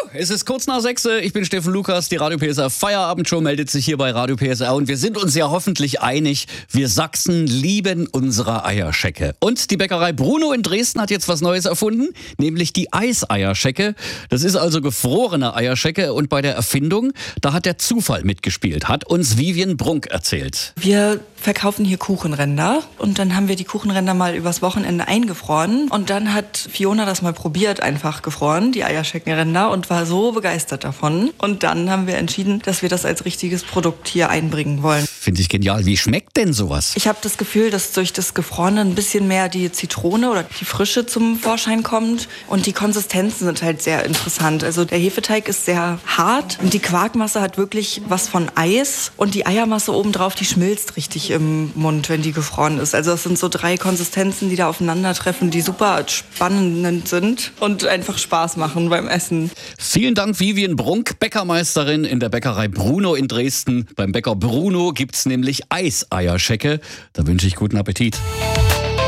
Es ist kurz nach 6. Ich bin Steffen Lukas. Die Radio PSR Feierabendshow meldet sich hier bei Radio PSR. Und wir sind uns ja hoffentlich einig, wir Sachsen lieben unsere Eierschecke. Und die Bäckerei Bruno in Dresden hat jetzt was Neues erfunden, nämlich die Eiseierschecke. Das ist also gefrorene Eierschecke. Und bei der Erfindung, da hat der Zufall mitgespielt, hat uns Vivian Brunk erzählt. Wir verkaufen hier Kuchenränder und dann haben wir die Kuchenränder mal übers Wochenende eingefroren. Und dann hat Fiona das mal probiert, einfach gefroren, die Eierscheckenränder, und war so begeistert davon. Und dann haben wir entschieden, dass wir das als richtiges Produkt hier einbringen wollen. Finde ich genial. Wie schmeckt denn sowas? Ich habe das Gefühl, dass durch das Gefrorene ein bisschen mehr die Zitrone oder die Frische zum Vorschein kommt. Und die Konsistenzen sind halt sehr interessant. Also der Hefeteig ist sehr hart und die Quarkmasse hat wirklich was von Eis. Und die Eiermasse obendrauf, die schmilzt richtig im Mund, wenn die gefroren ist. Also es sind so 3 Konsistenzen, die da aufeinandertreffen, die super spannend sind und einfach Spaß machen beim Essen. Vielen Dank, Vivian Brunk, Bäckermeisterin in der Bäckerei Bruno in Dresden. Beim Bäcker Bruno gibt's nämlich Eiseierschecke. Da wünsche ich guten Appetit.